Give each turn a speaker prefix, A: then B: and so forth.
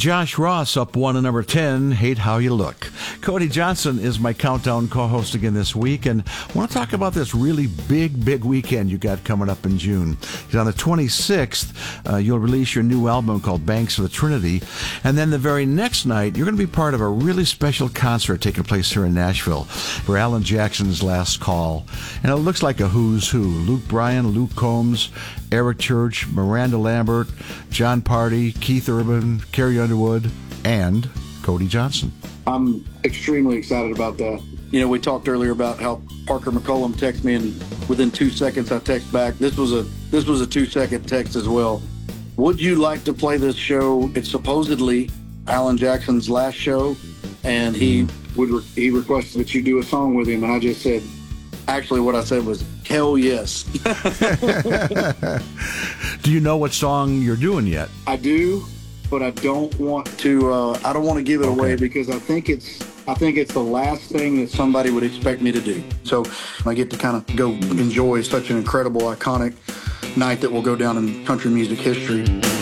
A: Josh Ross up 1 and number 10, Hate How You Look. Cody Johnson is my countdown co-host again this week, and I want to talk about this really big weekend you got coming up in June. On the 26th, you'll release your new album called Banks of the Trinity, and then the very next night, you're going to be part of a really special concert taking place here in Nashville for Alan Jackson's Last Call. And it looks like a who's who. Luke Bryan, Luke Combs, Eric Church, Miranda Lambert, John Party, Keith Urban, Carrie Underwood, and Cody Johnson.
B: I'm extremely excited about that. You know, we talked earlier about how Parker McCollum texted me, and within 2 seconds I text back. This was a 2-second text as well. Would you like to play this show? It's supposedly Alan Jackson's last show, and he requested that you do a song with him, and I just said, actually what I said was, hell yes.
A: Do you know what song you're doing yet? I
B: do, but I don't want to give it away because I think it's the last thing that somebody would expect me to do. So I get to kind of go enjoy such an incredible, iconic night that will go down in country music history.